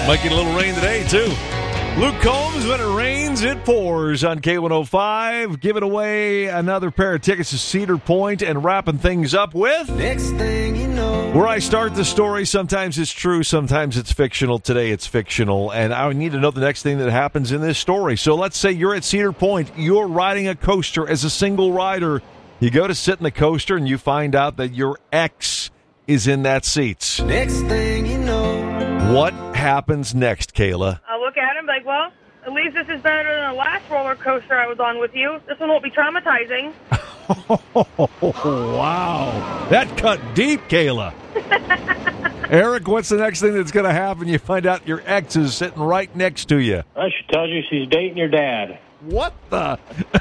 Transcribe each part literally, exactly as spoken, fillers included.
Might get a little rain today, too. Luke Combs, when it rains, it pours on K one oh five. Giving away another pair of tickets to Cedar Point and wrapping things up with Next thing you know. where I start the story. Sometimes it's true, sometimes it's fictional. Today it's fictional, and I need to know the next thing that happens in this story. So let's say you're at Cedar Point. You're riding a coaster as a single rider. You go to sit in the coaster, and you find out that your ex is in that seat. Next thing you know. What happens next, Kayla? I'll look at him like, well, at least this is better than the last roller coaster I was on with you. This one won't be traumatizing. Oh, wow. That cut deep, Kayla. Eric, what's the next thing that's going to happen? You find out your ex is sitting right next to you. Well, she tells you she's dating your dad. What the?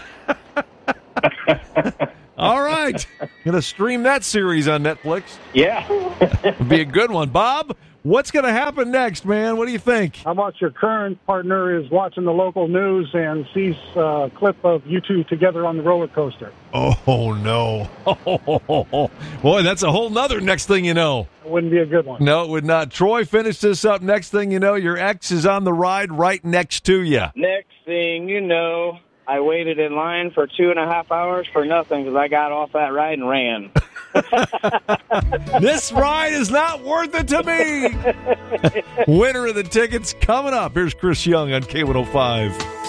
All right. Going to stream that series on Netflix. Yeah. It'll be a good one. Bob, what's going to happen next, man? What do you think? How about your current partner is watching the local news and sees a clip of you two together on the roller coaster? Oh, no. Oh, boy, that's a whole nother next thing you know. It wouldn't be a good one. No, it would not. Troy, finish this up. Next thing you know, your ex is on the ride right next to you. Next thing you know, I waited in line for two and a half hours for nothing because I got off that ride and ran. This ride is not worth it to me. Winner of the tickets coming up. Here's Chris Young on K one oh five.